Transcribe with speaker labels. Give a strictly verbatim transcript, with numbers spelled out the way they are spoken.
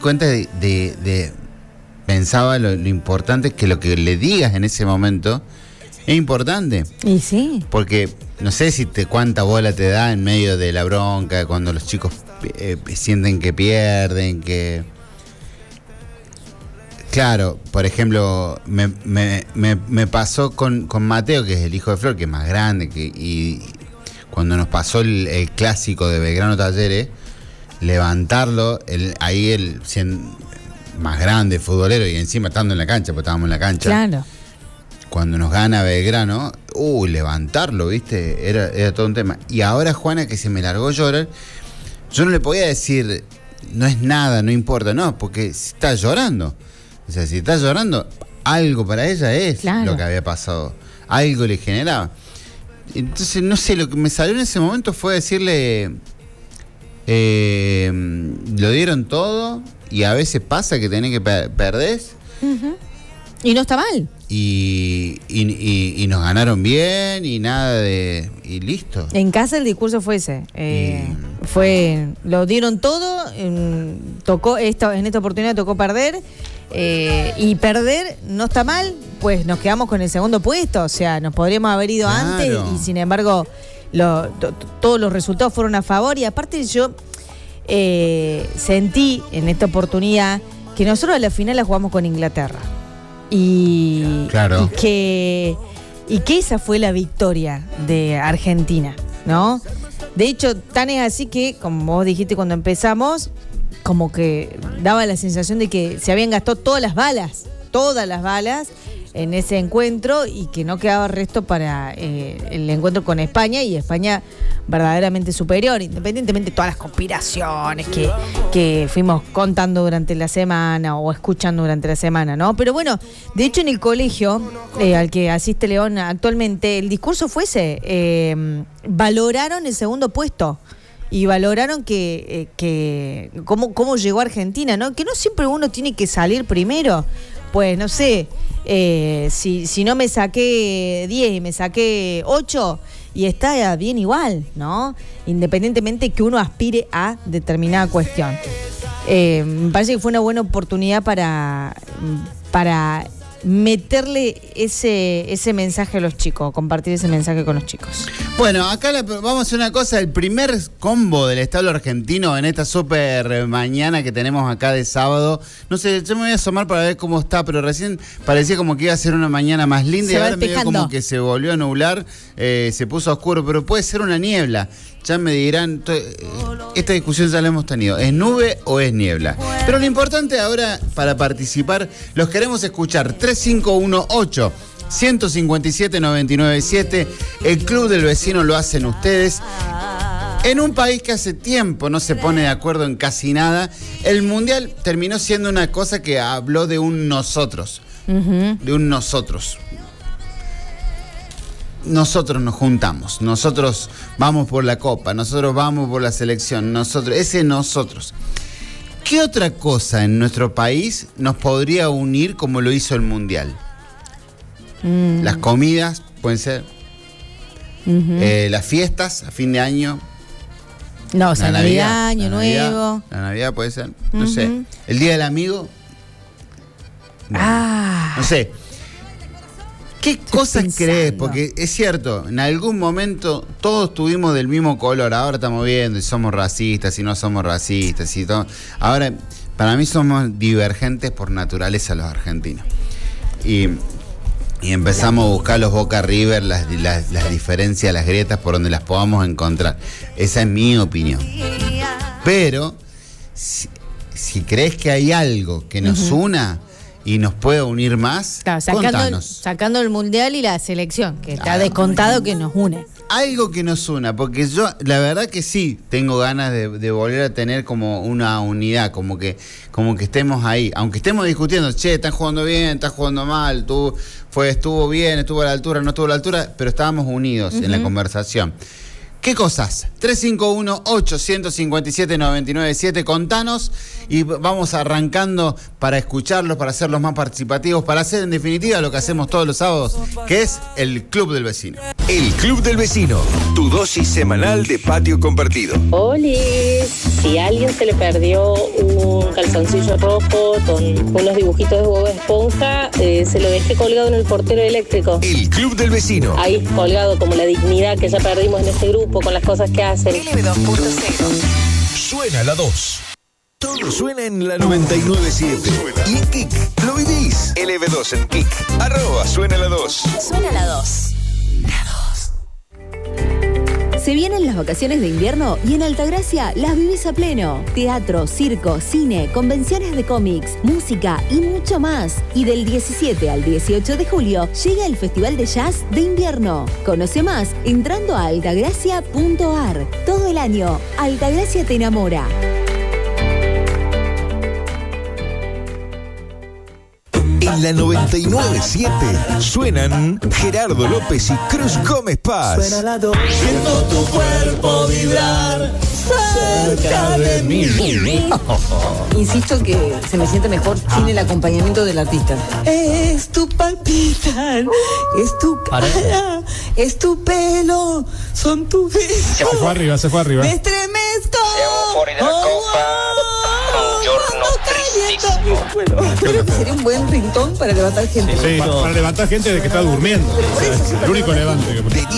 Speaker 1: cuenta de, de, de pensaba lo, lo importante es que lo que le digas en ese momento es importante.
Speaker 2: Y sí.
Speaker 1: Porque no sé si te cuánta bola te da en medio de la bronca, cuando los chicos eh, sienten que pierden, que... Claro, por ejemplo, me, me, me, me pasó con, con Mateo, que es el hijo de Flor, que es más grande, que, y cuando nos pasó el, el clásico de Belgrano Talleres, levantarlo, el, ahí el cien, más grande, futbolero, y encima estando en la cancha, porque estábamos en la cancha.
Speaker 2: Claro.
Speaker 1: Cuando nos gana Belgrano, uh, levantarlo, ¿viste? Era, era todo un tema. Y ahora Juana, que se me largó a llorar, yo no le podía decir, no es nada, no importa, no, porque está llorando. O sea, si está llorando, algo para ella es claro. Lo que había pasado. Algo le generaba. Entonces, no sé, lo que me salió en ese momento fue decirle, eh, lo dieron todo y a veces pasa que tenés que per perder.
Speaker 2: Uh-huh. Y no está mal.
Speaker 1: Y, y, y, y nos ganaron bien y nada de... y listo.
Speaker 2: En casa el discurso fue ese. Eh, y... Fue... Lo dieron todo, en, tocó esta, en esta oportunidad tocó perder. Eh, y perder no está mal, pues nos quedamos con el segundo puesto. O sea, nos podríamos haber ido claro. antes y sin embargo lo, to, todos los resultados fueron a favor. Y aparte yo eh, sentí en esta oportunidad que nosotros a la final la jugamos con Inglaterra. Y,
Speaker 1: claro.
Speaker 2: y, que, y que esa fue la victoria de Argentina, ¿no? De hecho, tan es así que, como vos dijiste cuando empezamos, como que daba la sensación de que se habían gastado todas las balas, todas las balas en ese encuentro y que no quedaba resto para eh, el encuentro con España, y España verdaderamente superior, independientemente de todas las conspiraciones que, que fuimos contando durante la semana o escuchando durante la semana, ¿no? Pero bueno, de hecho en el colegio eh, al que asiste León actualmente, el discurso fue ese, eh, valoraron el segundo puesto. Y valoraron que, eh, que cómo, cómo llegó Argentina, ¿no? Que no siempre uno tiene que salir primero. Pues no sé, eh, si, si no me saqué diez y me saqué ocho, y está bien igual, ¿no? Independientemente que uno aspire a determinada cuestión. Eh, me parece que fue una buena oportunidad para, para meterle ese, ese mensaje a los chicos, compartir ese mensaje con los chicos.
Speaker 1: Bueno, acá la, vamos a hacer una cosa, el primer combo del establo argentino en esta super mañana que tenemos acá de sábado. No sé, yo me voy a asomar para ver cómo está, pero recién parecía como que iba a ser una mañana más linda se y ahora medio como que se volvió a nublar, eh, se puso oscuro, pero puede ser una niebla. Ya me dirán, esta discusión ya la hemos tenido, ¿es nube o es niebla? Pero lo importante ahora para participar, los queremos escuchar, tres cinco uno ocho, uno cinco siete, nueve nueve siete, el Club del Vecino lo hacen ustedes. En un país que hace tiempo no se pone de acuerdo en casi nada, el Mundial terminó siendo una cosa que habló de un nosotros, uh-huh. de un nosotros. Nosotros nos juntamos, nosotros vamos por la copa, nosotros vamos por la selección, nosotros, ese nosotros. ¿Qué otra cosa en nuestro país nos podría unir como lo hizo el Mundial? Mm. Las comidas, pueden ser, uh-huh. eh, las fiestas a fin de año.
Speaker 2: No, o sea, la Navidad, Navidad, Año la Nuevo. Navidad,
Speaker 1: la Navidad puede ser, no uh-huh. sé. El Día del Amigo. Bueno,
Speaker 2: ah.
Speaker 1: No sé. ¿Qué cosas crees? Porque es cierto, en algún momento todos tuvimos del mismo color, ahora estamos viendo y somos racistas y no somos racistas y todo. Ahora, para mí somos divergentes por naturaleza los argentinos. Y, y empezamos a buscar los Boca River, las, las, las diferencias, las grietas por donde las podamos encontrar. Esa es mi opinión. Pero, si, si crees que hay algo que nos uh-huh. una y nos puede unir más,
Speaker 2: claro, sacando,
Speaker 1: contanos.
Speaker 2: Sacando el Mundial y la selección, que está ah, descontado que nos une.
Speaker 1: Algo que nos una, porque yo, la verdad que sí, tengo ganas de, de volver a tener como una unidad, como que, como que estemos ahí, aunque estemos discutiendo, che, están jugando bien, están jugando mal, tú, fue, estuvo bien, estuvo a la altura, no estuvo a la altura, pero estábamos unidos uh-huh. en la conversación. ¿Qué cosas? tres cinco uno, ocho cinco siete, nueve nueve siete, contanos y vamos arrancando para escucharlos, para hacerlos más participativos, para hacer en definitiva lo que hacemos todos los sábados, que es el Club del Vecino.
Speaker 3: El Club del Vecino, tu dosis semanal de patio compartido.
Speaker 4: ¡Holis! Si a alguien se le perdió un calzoncillo rojo con unos dibujitos de Bob Esponja, eh, se lo dejé colgado en el portero eléctrico.
Speaker 3: El Club del Vecino.
Speaker 4: Ahí colgado como la dignidad que ya perdimos en este grupo con las cosas que hacen.
Speaker 5: L B dos punto cero.
Speaker 3: Suena la dos. Todo suena en la noventa y nueve punto siete. Y en Kik, ¿lo vivís? L B dos en Kik. Arroba suena la dos.
Speaker 5: Suena la dos.
Speaker 6: Se vienen las vacaciones de invierno y en Altagracia las vivís a pleno. Teatro, circo, cine, convenciones de cómics, música y mucho más. Y del diecisiete al dieciocho de julio llega el Festival de Jazz de Invierno. Conoce más entrando a altagracia punto a r. Todo el año, Altagracia te enamora.
Speaker 3: En la noventa y nueve punto siete suenan Gerardo López y Cruz Gómez Paz.
Speaker 7: Suena la dos. Siento tu cuerpo vibrar cerca de mí.
Speaker 8: Insisto que se me siente mejor sin el acompañamiento del artista.
Speaker 7: Es tu palpitar, es tu cara, es tu pelo, son tus besos.
Speaker 9: Se fue arriba, se fue arriba.
Speaker 7: Me estremezco.
Speaker 10: Siamo fuori dalla coppa. Un giorno tristissimo.
Speaker 8: Bueno, creo que sería un buen ringtone para levantar gente.
Speaker 9: Sí, para levantar gente de que está durmiendo. O sea, es el único levante que